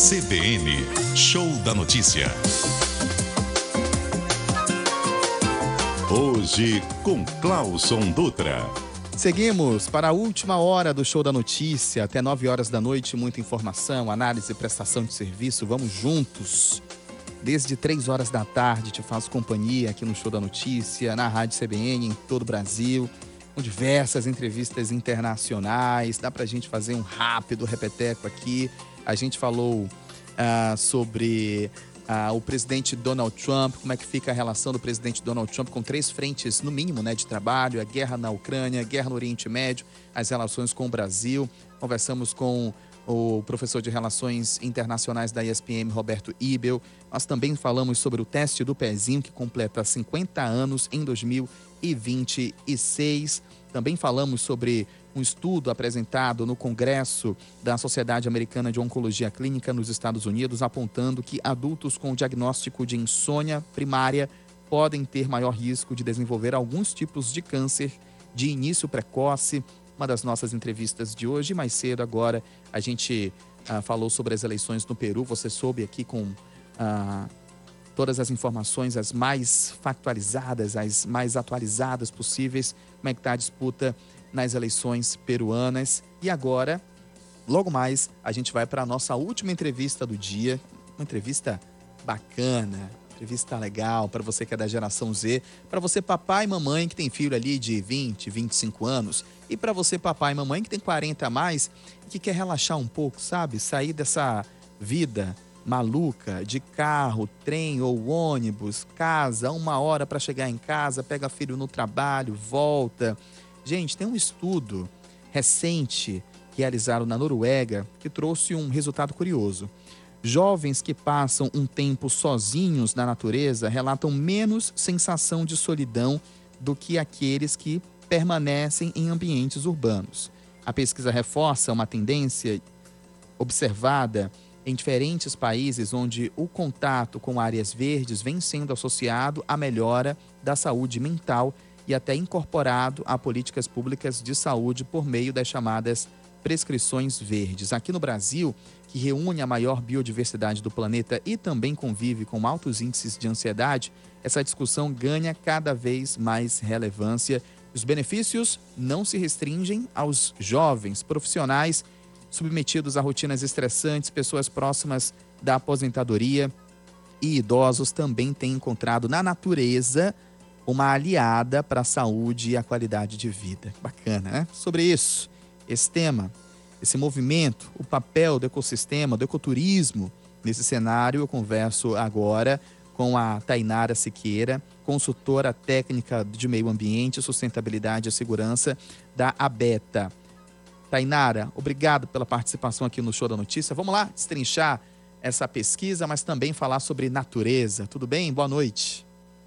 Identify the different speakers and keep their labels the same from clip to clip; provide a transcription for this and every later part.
Speaker 1: CBN, Show da Notícia. Hoje com Clauson Dutra.
Speaker 2: Seguimos para a última hora do Show da Notícia, até 9 horas da noite, muita informação, análise e prestação de serviço. Vamos juntos. Desde 3 horas da tarde te faço companhia aqui no Show da Notícia, na Rádio CBN, em todo o Brasil, com diversas entrevistas internacionais. Dá pra gente fazer um rápido repeteco aqui. A gente falou sobre o presidente Donald Trump, como é que fica a relação do presidente Donald Trump com 3 frentes, no mínimo, de trabalho: a guerra na Ucrânia, a guerra no Oriente Médio, as relações com o Brasil. Conversamos com o professor de Relações Internacionais da ESPM, Roberto Ibel. Nós também falamos sobre o teste do pezinho, que completa 50 anos em 2026. Também falamos sobre um estudo apresentado no Congresso da Sociedade Americana de Oncologia Clínica nos Estados Unidos, apontando que adultos com diagnóstico de insônia primária podem ter maior risco de desenvolver alguns tipos de câncer de início precoce. Uma das nossas entrevistas de hoje. Mais cedo agora a gente falou sobre as eleições no Peru. Você soube aqui com todas as informações, as mais factualizadas, as mais atualizadas possíveis, como é que está a disputa nas eleições peruanas. E agora, logo mais, a gente vai para a nossa última entrevista do dia. Uma entrevista bacana, entrevista legal para você que é da geração Z, para você papai e mamãe que tem filho ali de 20, 25 anos, e para você papai e mamãe que tem 40 a mais e que quer relaxar um pouco, sabe? Sair dessa vida maluca de carro, trem ou ônibus, casa, 1 hora para chegar em casa, pega filho no trabalho, volta. Gente, tem um estudo recente realizado na Noruega que trouxe um resultado curioso. Jovens que passam um tempo sozinhos na natureza relatam menos sensação de solidão do que aqueles que permanecem em ambientes urbanos. A pesquisa reforça uma tendência observada em diferentes países onde o contato com áreas verdes vem sendo associado à melhora da saúde mental e até incorporado a políticas públicas de saúde por meio das chamadas prescrições verdes. Aqui no Brasil, que reúne a maior biodiversidade do planeta e também convive com altos índices de ansiedade, essa discussão ganha cada vez mais relevância. Os benefícios não se restringem aos jovens, profissionais submetidos a rotinas estressantes, pessoas próximas da aposentadoria e idosos também têm encontrado na natureza uma aliada para a saúde e a qualidade de vida. Bacana, né? Sobre isso, esse tema, esse movimento, o papel do ecossistema, do ecoturismo nesse cenário, eu converso agora com a Tainara Siqueira, consultora técnica de meio ambiente, sustentabilidade e segurança da ABETA. Tainara, obrigado pela participação aqui no Show da Notícia. Vamos lá destrinchar essa pesquisa, mas também falar sobre natureza. Tudo bem? Boa noite.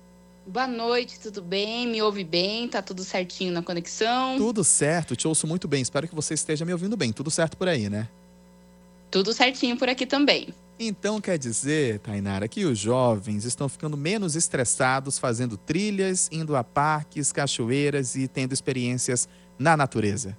Speaker 3: Boa noite, tudo bem? Me ouve bem? Tá tudo certinho na conexão?
Speaker 2: Tudo certo, te ouço muito bem. Espero que você esteja me ouvindo bem. Tudo certo por aí, né?
Speaker 3: Tudo certinho por aqui também.
Speaker 2: Então quer dizer, Tainara, que os jovens estão ficando menos estressados fazendo trilhas, indo a parques, cachoeiras e tendo experiências na natureza.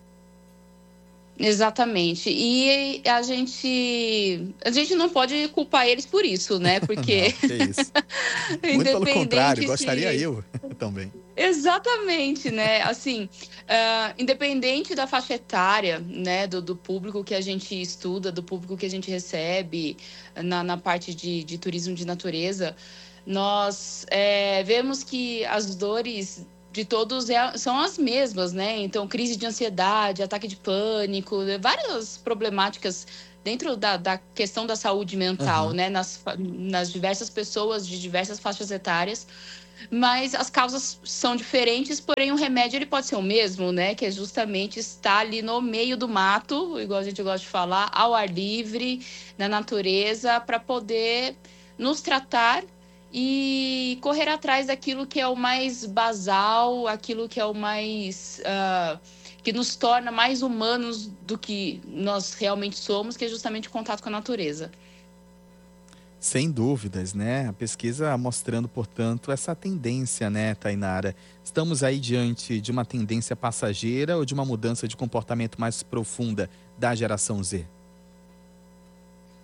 Speaker 3: Exatamente. E a gente não pode culpar eles por isso, né? Porque
Speaker 2: não, que isso. Muito pelo contrário, gostaria eu também.
Speaker 3: Exatamente, né? Assim, independente da faixa etária, né, do público que a gente estuda, do público que a gente recebe na parte de turismo de natureza, nós vemos que as dores de todos são as mesmas, né? Então, crise de ansiedade, ataque de pânico, várias problemáticas dentro da questão da saúde mental, né? Nas diversas pessoas de diversas faixas etárias. Mas as causas são diferentes, porém o remédio ele pode ser o mesmo, né? Que é justamente estar ali no meio do mato, igual a gente gosta de falar, ao ar livre, na natureza, para poder nos tratar e correr atrás daquilo que é o mais basal, aquilo que é o mais... que nos torna mais humanos do que nós realmente somos, que é justamente o contato com a natureza.
Speaker 2: Sem dúvidas, né? A pesquisa mostrando, portanto, essa tendência, né, Tainara? Estamos aí diante de uma tendência passageira ou de uma mudança de comportamento mais profunda da geração Z?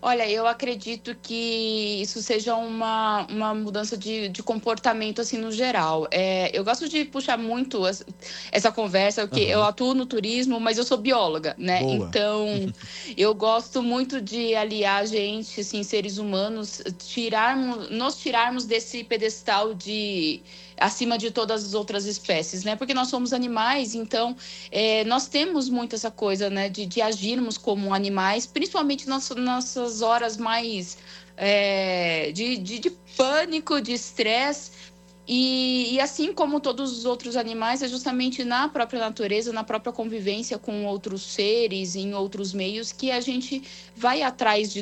Speaker 3: Olha, eu acredito que isso seja uma mudança de comportamento, assim, no geral. Eu gosto de puxar muito essa conversa, porque eu
Speaker 2: Aham.
Speaker 3: atuo no turismo, mas eu sou bióloga, né?
Speaker 2: Boa.
Speaker 3: Então, eu gosto muito de aliar a gente, assim, seres humanos, nos tirarmos desse pedestal de acima de todas as outras espécies, né? Porque nós somos animais, então nós temos muito essa coisa, né, de agirmos como animais, principalmente nas nossas horas mais de pânico, de estresse. E assim como todos os outros animais, é justamente na própria natureza, na própria convivência com outros seres, em outros meios, que a gente vai atrás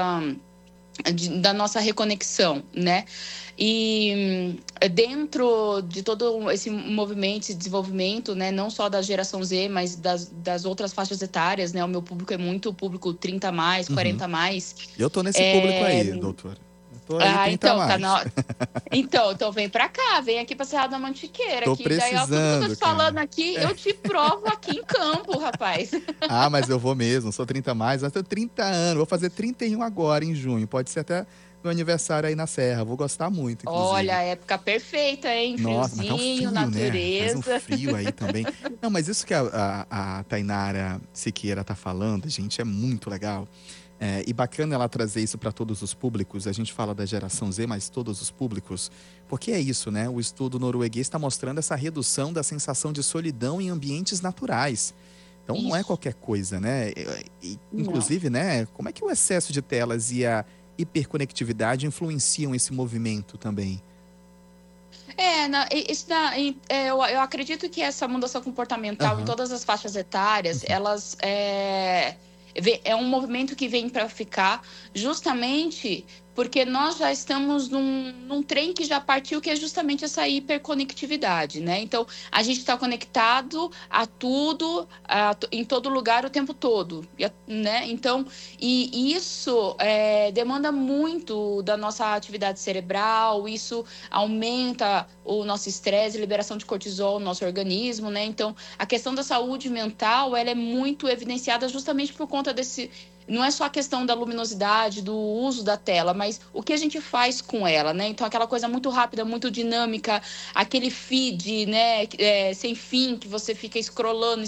Speaker 3: da nossa reconexão, né? E dentro de todo esse movimento, esse desenvolvimento, né, não só da geração Z, mas das outras faixas etárias, né? O meu público é muito público 30 mais, 40 mais.
Speaker 2: Eu tô nesse público aí, doutora. Eu tô aí 30
Speaker 3: Então,
Speaker 2: mais.
Speaker 3: então vem pra cá, vem aqui pra Serra da Mantiqueira.
Speaker 2: Tô
Speaker 3: Que daí, ó, tudo que eu tô
Speaker 2: precisando,
Speaker 3: te falando
Speaker 2: cara.
Speaker 3: aqui, eu te provo aqui em campo, rapaz.
Speaker 2: Ah, mas eu vou mesmo, sou 30 mais, mas tenho 30 anos, vou fazer 31 agora em junho, pode ser até meu aniversário aí na Serra, vou gostar muito, inclusive.
Speaker 3: Olha, a época perfeita, hein?
Speaker 2: Nossa, mas tá um
Speaker 3: Friozinho,
Speaker 2: frio, né?
Speaker 3: natureza.
Speaker 2: Faz um frio aí também. Não, mas isso que a Tainara Siqueira tá falando, gente, é muito legal. E bacana ela trazer isso para todos os públicos. A gente fala da geração Z, mas todos os públicos. Porque é isso, né? O estudo norueguês está mostrando essa redução da sensação de solidão em ambientes naturais. Então não é
Speaker 3: Isso.
Speaker 2: qualquer coisa, né?
Speaker 3: Não.
Speaker 2: Inclusive, né? Como é que o excesso de telas e a hiperconectividade influenciam esse movimento também?
Speaker 3: Eu acredito que essa mudança comportamental em
Speaker 2: Aham.
Speaker 3: todas as faixas etárias, elas é um movimento que vem para ficar, justamente porque nós já estamos num trem que já partiu, que é justamente essa hiperconectividade, né? Então, a gente está conectado a tudo, em todo lugar, o tempo todo, né? Então, e isso demanda muito da nossa atividade cerebral, isso aumenta o nosso estresse, liberação de cortisol no nosso organismo, né? Então, a questão da saúde mental, ela é muito evidenciada justamente por conta desse... Não é só a questão da luminosidade, do uso da tela, mas o que a gente faz com ela, né? Então, aquela coisa muito rápida, muito dinâmica, aquele feed, né, sem fim, que você fica scrollando.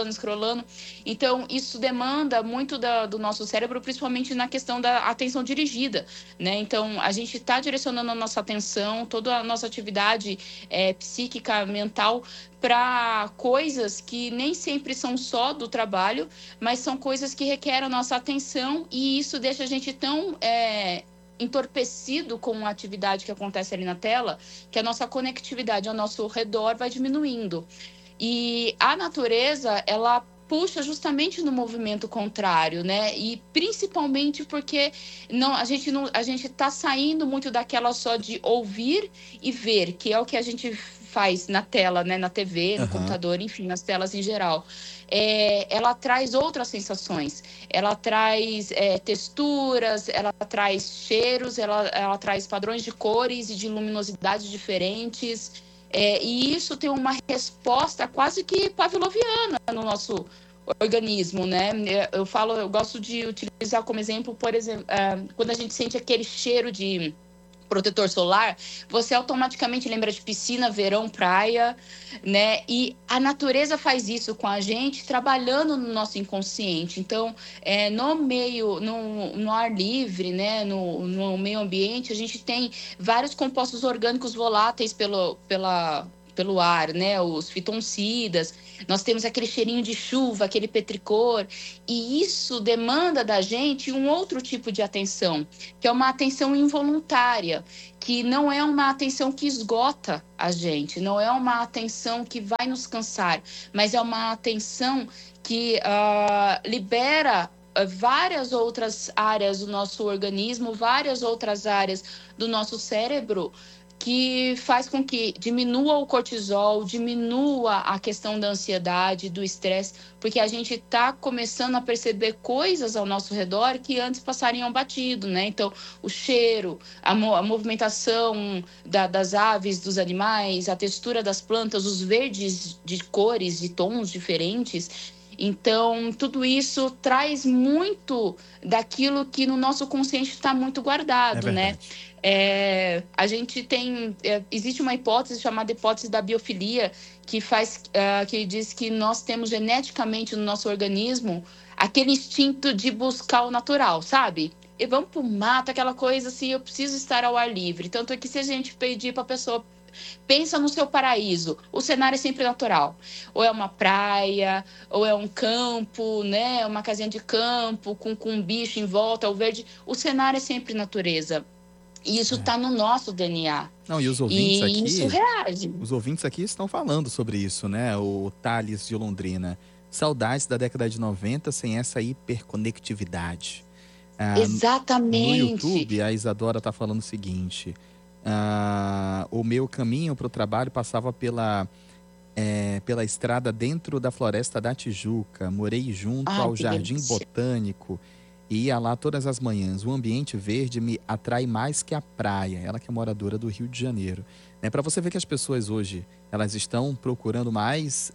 Speaker 3: Então, isso demanda muito do nosso cérebro, principalmente na questão da atenção dirigida, né? Então, a gente está direcionando a nossa atenção, toda a nossa atividade psíquica, mental, para coisas que nem sempre são só do trabalho, mas são coisas que requerem a nossa atenção, e isso deixa a gente tão entorpecido com a atividade que acontece ali na tela, que a nossa conectividade ao nosso redor vai diminuindo. E a natureza, ela puxa justamente no movimento contrário, né? E principalmente porque a gente está saindo muito daquela só de ouvir e ver, que é o que a gente faz na tela, né? Na TV, no computador, enfim, nas telas em geral. Ela traz outras sensações, ela traz texturas, ela traz cheiros, ela traz padrões de cores e de luminosidade diferentes. E isso tem uma resposta quase que pavloviana no nosso organismo, né? Eu gosto de utilizar como exemplo, por exemplo, quando a gente sente aquele cheiro de protetor solar, você automaticamente lembra de piscina, verão, praia, né? E a natureza faz isso com a gente, trabalhando no nosso inconsciente. Então, no ar livre, né? No meio ambiente, a gente tem vários compostos orgânicos voláteis pelo ar, né? Os fitoncidas, nós temos aquele cheirinho de chuva, aquele petricor, e isso demanda da gente um outro tipo de atenção, que é uma atenção involuntária, que não é uma atenção que esgota a gente, não é uma atenção que vai nos cansar, mas é uma atenção que libera várias outras áreas do nosso organismo, várias outras áreas do nosso cérebro, que faz com que diminua o cortisol, diminua a questão da ansiedade, do estresse, porque a gente está começando a perceber coisas ao nosso redor que antes passariam batido, né? Então, o cheiro, a movimentação das aves, dos animais, a textura das plantas, os verdes de cores, de tons diferentes. Então, tudo isso traz muito daquilo que no nosso consciente está muito guardado, né? A gente tem... existe uma hipótese chamada hipótese da biofilia, que diz que nós temos geneticamente no nosso organismo aquele instinto de buscar o natural, sabe? E vamos pro mato, aquela coisa assim, eu preciso estar ao ar livre. Tanto é que se a gente pedir para a pessoa, pensa no seu paraíso, o cenário é sempre natural. Ou é uma praia, ou é um campo, né? Uma casinha de campo, com um bicho em volta, o verde. O cenário é sempre natureza. E isso está no nosso DNA.
Speaker 2: Não, e os ouvintes aqui,
Speaker 3: isso reage.
Speaker 2: Os ouvintes aqui estão falando sobre isso, né? O Thales de Londrina. Saudades da década de 90 sem essa hiperconectividade.
Speaker 3: Exatamente.
Speaker 2: No YouTube, a Isadora está falando o seguinte: o meu caminho para o trabalho passava pela estrada dentro da Floresta da Tijuca. Morei junto ao Jardim
Speaker 3: delícia.
Speaker 2: Botânico e ia lá todas as manhãs. O ambiente verde me atrai mais que a praia. Ela que é moradora do Rio de Janeiro. Para você ver que as pessoas hoje elas estão procurando mais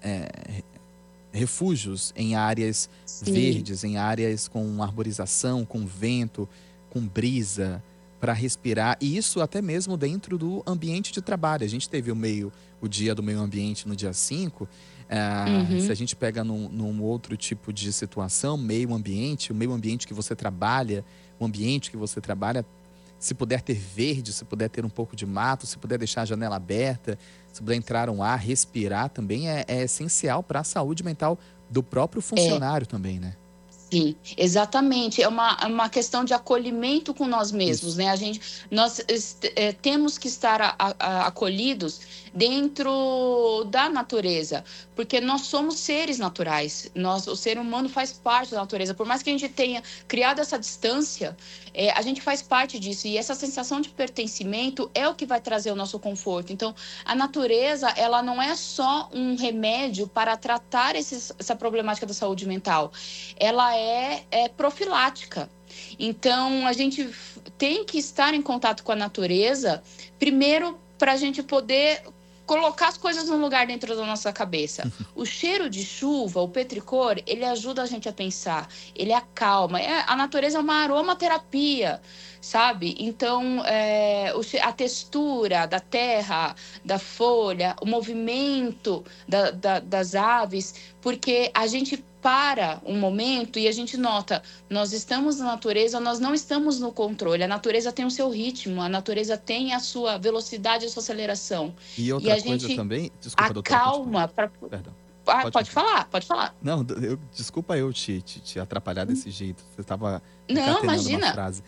Speaker 2: refúgios em áreas verdes, em áreas com arborização, com vento, com brisa, para respirar. E isso até mesmo dentro do ambiente de trabalho. A gente teve o Dia do Meio Ambiente no dia 5. Se a gente pega num outro tipo de situação, o meio ambiente que você trabalha, o ambiente que você trabalha, se puder ter verde, se puder ter um pouco de mato, se puder deixar a janela aberta, se puder entrar um ar, respirar também é essencial para a saúde mental do próprio funcionário também, né?
Speaker 3: Sim, exatamente. É uma questão de acolhimento com nós mesmos, né? Nós temos que estar acolhidos dentro da natureza, porque nós somos seres naturais. O ser humano faz parte da natureza. Por mais que a gente tenha criado essa distância, a gente faz parte disso. E essa sensação de pertencimento é o que vai trazer o nosso conforto. Então, a natureza, ela não é só um remédio para tratar essa problemática da saúde mental. Ela é profilática. Então, a gente tem que estar em contato com a natureza, primeiro, para a gente poder colocar as coisas no lugar dentro da nossa cabeça. O cheiro de chuva, o petricor, ele ajuda a gente a pensar, ele acalma. A natureza é uma aromaterapia, sabe? Então, a textura da terra, da folha, o movimento das aves, porque a gente para um momento e a gente nota, nós estamos na natureza, nós não estamos no controle. A natureza tem o seu ritmo, a natureza tem a sua velocidade, a sua aceleração.
Speaker 2: E outra coisa também, desculpa, doutora,
Speaker 3: acalma.
Speaker 2: Perdão.
Speaker 3: Pode falar.
Speaker 2: Não, desculpa eu te atrapalhar desse jeito. Você estava
Speaker 3: imagina.
Speaker 2: Uma frase.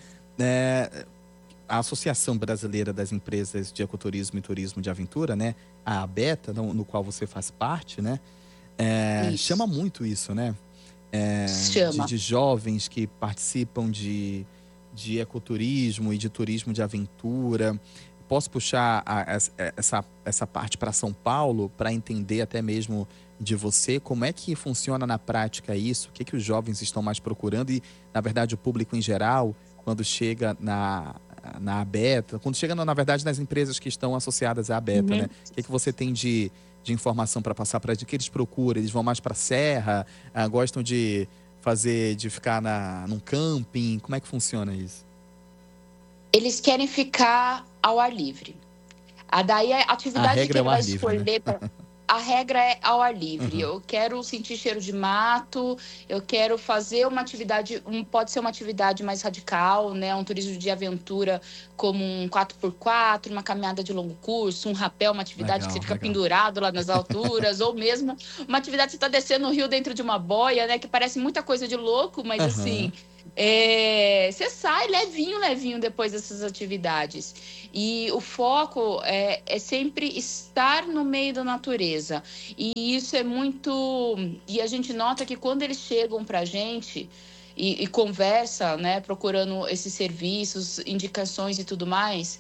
Speaker 2: A Associação Brasileira das Empresas de Ecoturismo e Turismo de Aventura, né? A ABETA, no qual você faz parte, né? Chama muito isso, né?
Speaker 3: Chama.
Speaker 2: De jovens que participam de ecoturismo e de turismo de aventura. Posso puxar essa parte para São Paulo para entender até mesmo de você como é que funciona na prática isso, o que os jovens estão mais procurando e, na verdade, o público em geral, quando chega na ABETA, quando chega, na verdade, nas empresas que estão associadas à ABETA, né? O que você tem de informação para passar para que eles procuram? Eles vão mais para a serra, gostam de ficar num camping? Como é que funciona isso?
Speaker 3: Eles querem ficar ao ar livre. Daí a atividade que ele vai escolher... A regra é ao ar livre. Eu quero sentir cheiro de mato, eu quero fazer uma atividade, pode ser uma atividade mais radical, né? Um turismo de aventura como um 4x4, uma caminhada de longo curso, um rapel, uma atividade que você fica pendurado lá nas alturas, ou mesmo uma atividade que você está descendo no rio dentro de uma boia, né? Que parece muita coisa de louco, mas assim... você sai levinho depois dessas atividades. E o foco é sempre estar no meio da natureza. E isso é muito... E a gente nota que quando eles chegam pra gente, e conversa, né, procurando esses serviços, indicações e tudo mais,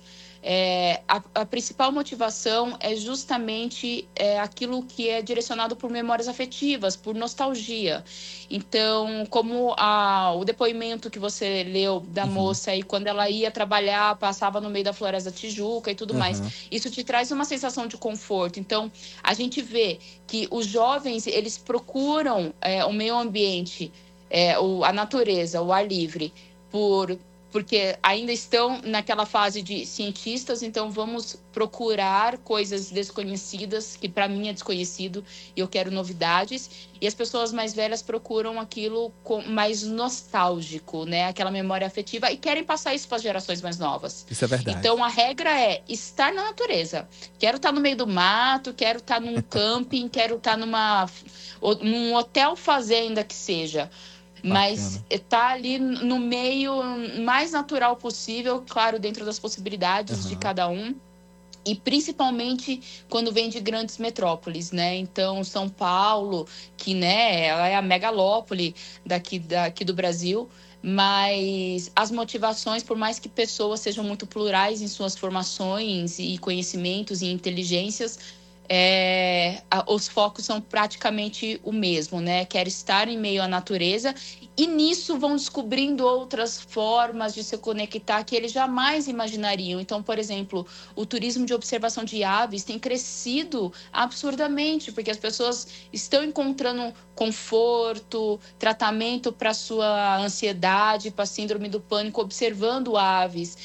Speaker 3: a principal motivação é justamente aquilo que é direcionado por memórias afetivas, por nostalgia. Então, como o depoimento que você leu da moça aí, quando ela ia trabalhar, passava no meio da Floresta da Tijuca e tudo mais, isso te traz uma sensação de conforto. Então, a gente vê que os jovens, eles procuram o meio ambiente, a natureza, o ar livre, porque ainda estão naquela fase de cientistas, então vamos procurar coisas desconhecidas, que para mim é desconhecido, e eu quero novidades. E as pessoas mais velhas procuram aquilo mais nostálgico, né? Aquela memória afetiva, e querem passar isso para as gerações mais novas.
Speaker 2: Isso é verdade.
Speaker 3: Então a regra é estar na natureza. Quero estar no meio do mato, quero estar num camping, quero estar num hotel fazenda que seja. Mas tá ali no meio mais natural possível, claro, dentro das possibilidades de cada um. E principalmente quando vem de grandes metrópoles, né? Então, São Paulo, que, né, ela é a megalópole daqui do Brasil, mas as motivações, por mais que pessoas sejam muito plurais em suas formações e conhecimentos e inteligências, os focos são praticamente o mesmo, né? Quer estar em meio à natureza, e nisso vão descobrindo outras formas de se conectar que eles jamais imaginariam. Então, por exemplo, o turismo de observação de aves tem crescido absurdamente, porque as pessoas estão encontrando conforto, tratamento para sua ansiedade, para a síndrome do pânico, observando aves,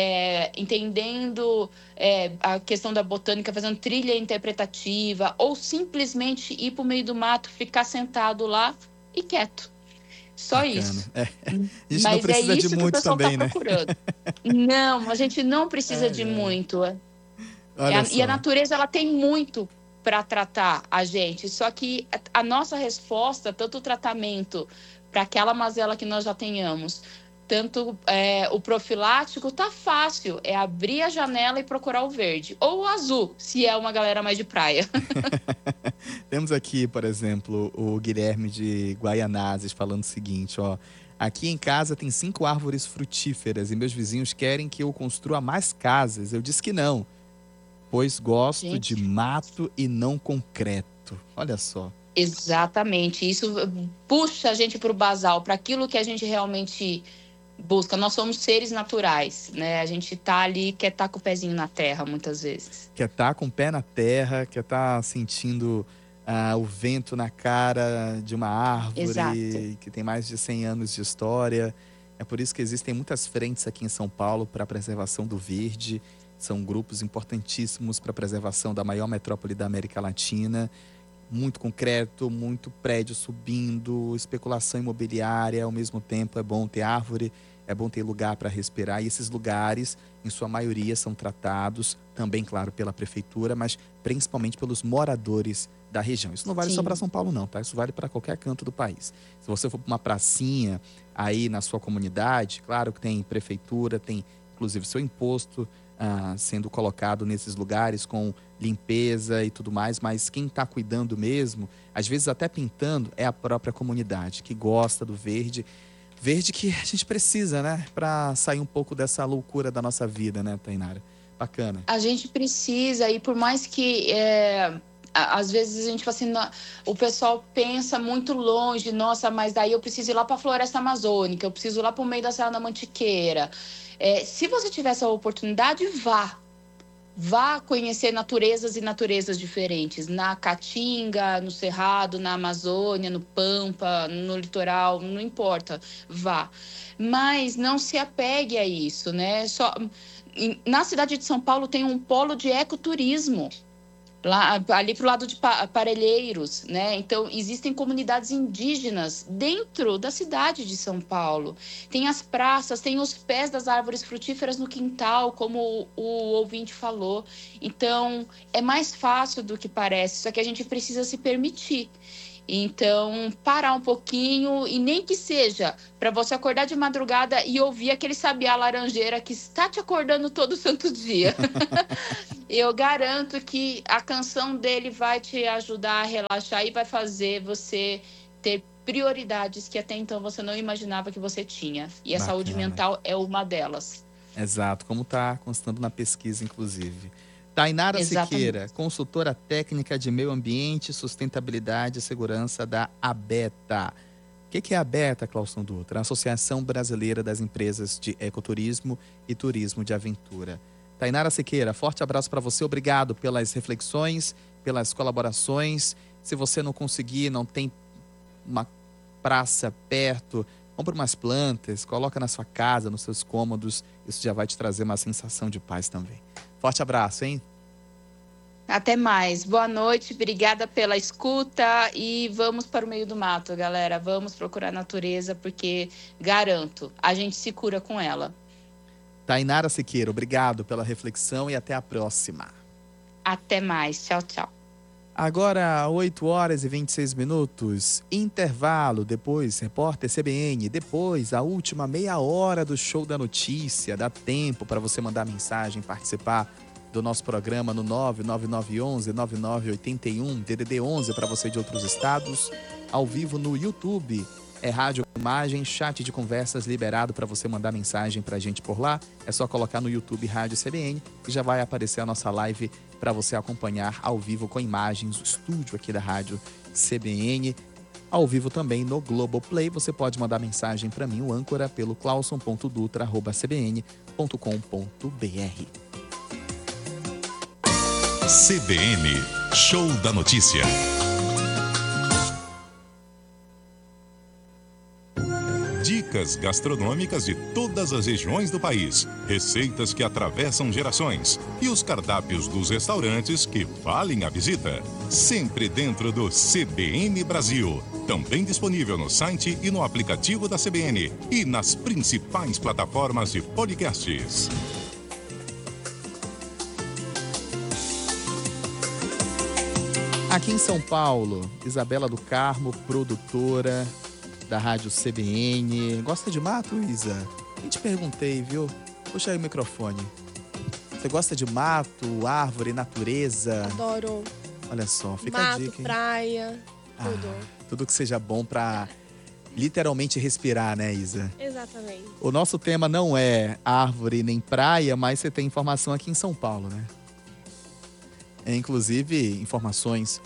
Speaker 3: entendendo a questão da botânica, fazendo trilha interpretativa, ou simplesmente ir para o meio do mato, ficar sentado lá e quieto. Só
Speaker 2: bacana.
Speaker 3: Isso.
Speaker 2: A gente não precisa de muito também, né?
Speaker 3: Procurando. Não, a gente não precisa de muito. E a natureza, ela tem muito para tratar a gente. Só que a nossa resposta, tanto o tratamento para aquela mazela que nós já tenhamos, tanto o profilático, tá fácil. É abrir a janela e procurar o verde. Ou o azul, se é uma galera mais de praia.
Speaker 2: Temos aqui, por exemplo, o Guilherme de Guaianazes falando o seguinte, ó. Aqui em casa tem 5 árvores frutíferas e meus vizinhos querem que eu construa mais casas. Eu disse que não, pois gosto de mato e não concreto. Olha só.
Speaker 3: Exatamente. Isso puxa a gente para o basal, para aquilo que a gente realmente busca. Nós somos seres naturais, né? A gente tá ali, quer estar com o pezinho na terra, muitas vezes.
Speaker 2: Quer estar com o pé na terra, quer estar sentindo o vento na cara de uma árvore.
Speaker 3: Exato.
Speaker 2: Que tem mais de 100 anos de história. É por isso que existem muitas frentes aqui em São Paulo para a preservação do verde. São grupos importantíssimos para a preservação da maior metrópole da América Latina. Muito concreto, muito prédio subindo, especulação imobiliária. Ao mesmo tempo, é bom ter árvore, é bom ter lugar para respirar. E esses lugares, em sua maioria, são tratados também, claro, pela prefeitura, mas principalmente pelos moradores da região. Isso não vale só para São Paulo, não, tá? Isso vale para qualquer canto do país. Se você for para uma pracinha aí na sua comunidade, claro que tem prefeitura, tem inclusive seu imposto sendo colocado nesses lugares com limpeza e tudo mais, mas quem está cuidando mesmo, às vezes até pintando, é a própria comunidade que gosta do verde. Verde que a gente precisa, né? Para sair um pouco dessa loucura da nossa vida, né, Tainara? Bacana.
Speaker 3: A gente precisa, e por mais que às vezes a gente fala assim, o pessoal pensa muito longe, nossa, mas daí eu preciso ir lá para a floresta amazônica, eu preciso ir lá para o meio da Serra da Mantiqueira. Se você tiver essa oportunidade, vá conhecer naturezas e naturezas diferentes, na Caatinga, no Cerrado, na Amazônia, no Pampa, no litoral, não importa, vá. Mas não se apegue a isso, né? Na cidade de São Paulo tem um polo de ecoturismo, ali para o lado de Parelheiros, né? Então, existem comunidades indígenas dentro da cidade de São Paulo. Tem as praças, tem os pés das árvores frutíferas no quintal, como o ouvinte falou. Então, é mais fácil do que parece, só que a gente precisa se permitir. Então, parar um pouquinho, e nem que seja para você acordar de madrugada e ouvir aquele sabiá laranjeira que está te acordando todo santo dia. Eu garanto que a canção dele vai te ajudar a relaxar e vai fazer você ter prioridades que até então você não imaginava que você tinha. E a
Speaker 2: Bacana.
Speaker 3: saúde mental é uma delas.
Speaker 2: Exato, como está constando na pesquisa, inclusive. Tainara
Speaker 3: Exatamente.
Speaker 2: Siqueira, consultora técnica de meio ambiente, sustentabilidade e segurança da ABETA. O que é a ABETA, Clauson Dutra? A Associação Brasileira das Empresas de Ecoturismo e Turismo de Aventura. Tainara Siqueira, forte abraço para você, obrigado pelas reflexões, pelas colaborações. Se você não conseguir, não tem uma praça perto, compra umas plantas, coloca na sua casa, nos seus cômodos, isso já vai te trazer uma sensação de paz também. Forte abraço, hein?
Speaker 3: Até mais. Boa noite, obrigada pela escuta e vamos para o meio do mato, galera. Vamos procurar a natureza porque, garanto, a gente se cura com ela.
Speaker 2: Tainara Siqueira, obrigado pela reflexão e até a próxima.
Speaker 3: Até mais. Tchau, tchau.
Speaker 2: Agora, 8 horas e 26 minutos, intervalo, depois Repórter CBN, depois a última meia hora do Show da Notícia. Dá tempo para você mandar mensagem, participar do nosso programa no 99911-9981, DDD 11 para você de outros estados, ao vivo no YouTube. É rádio com imagem, chat de conversas liberado para você mandar mensagem para a gente por lá. É só colocar no YouTube Rádio CBN e já vai aparecer a nossa live para você acompanhar ao vivo com imagens, o estúdio aqui da Rádio CBN. Ao vivo também no Globoplay, você pode mandar mensagem para mim, o âncora, pelo clauson.dutra@cbn.com.br.
Speaker 1: CBN, Show da Notícia. Dicas gastronômicas de todas as regiões do país, receitas que atravessam gerações e os cardápios dos restaurantes que valem a visita. Sempre dentro do CBN Brasil. Também disponível no site e no aplicativo da CBN e nas principais plataformas de podcasts.
Speaker 2: Aqui em São Paulo, Isabela do Carmo, produtora da Rádio CBN. Gosta de mato, Isa? Nem te perguntei, viu? Puxa aí o microfone. Você gosta de mato, árvore, natureza?
Speaker 4: Adoro.
Speaker 2: Olha só, fica
Speaker 4: mato,
Speaker 2: a dica, hein?
Speaker 4: praia, tudo.
Speaker 2: Tudo que seja bom pra literalmente respirar, né, Isa?
Speaker 4: Exatamente.
Speaker 2: O nosso tema não é árvore nem praia, mas você tem informação aqui em São Paulo, né? Inclusive, informações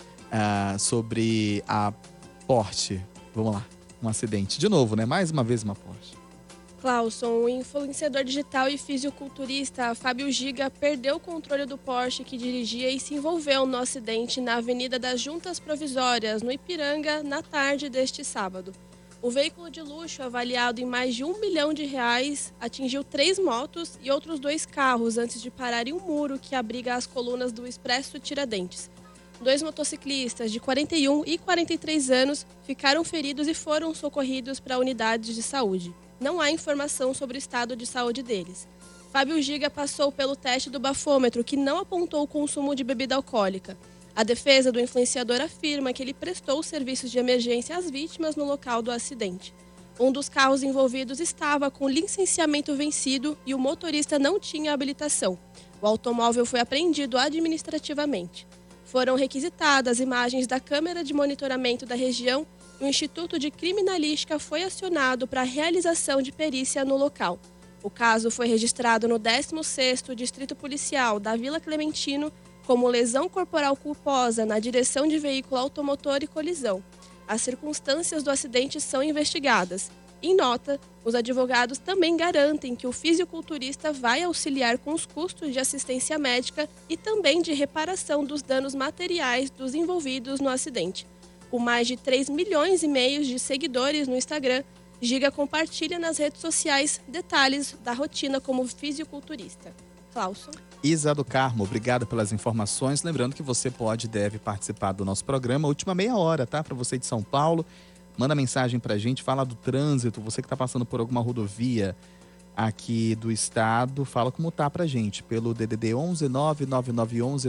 Speaker 2: sobre a Porsche. Vamos lá, um acidente. De novo, né? Mais uma vez uma Porsche.
Speaker 4: Clauson, o influenciador digital e fisiculturista Fábio Giga perdeu o controle do Porsche que dirigia e se envolveu no acidente na Avenida das Juntas Provisórias, no Ipiranga, na tarde deste sábado. O veículo de luxo, avaliado em mais de R$1 milhão, atingiu 3 motos e outros 2 carros antes de parar em um muro que abriga as colunas do Expresso Tiradentes. 2 motociclistas de 41 e 43 anos ficaram feridos e foram socorridos para unidades de saúde. Não há informação sobre o estado de saúde deles. Fábio Giga passou pelo teste do bafômetro, que não apontou o consumo de bebida alcoólica. A defesa do influenciador afirma que ele prestou serviços de emergência às vítimas no local do acidente. Um dos carros envolvidos estava com licenciamento vencido e o motorista não tinha habilitação. O automóvel foi apreendido administrativamente. Foram requisitadas imagens da câmera de monitoramento da região e o Instituto de Criminalística foi acionado para a realização de perícia no local. O caso foi registrado no 16º Distrito Policial da Vila Clementino como lesão corporal culposa na direção de veículo automotor e colisão. As circunstâncias do acidente são investigadas. Em nota, os advogados também garantem que o fisiculturista vai auxiliar com os custos de assistência médica e também de reparação dos danos materiais dos envolvidos no acidente. Com mais de 3,5 milhões de seguidores no Instagram, Giga compartilha nas redes sociais detalhes da rotina como fisiculturista. Clauson.
Speaker 2: Isa do Carmo, obrigado pelas informações. Lembrando que você pode e deve participar do nosso programa, última meia hora, tá? Para você de São Paulo, manda mensagem pra gente, fala do trânsito, você que tá passando por alguma rodovia aqui do estado, fala como tá pra gente, pelo DDD 11 99911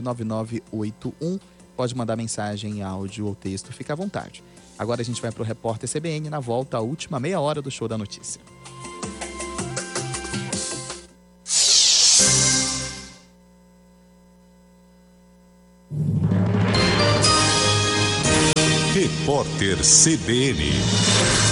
Speaker 2: 9981. Pode mandar mensagem em áudio ou texto, fica à vontade. Agora a gente vai pro Repórter CBN, na volta, a última meia hora do Show da Notícia.
Speaker 1: Repórter CBN.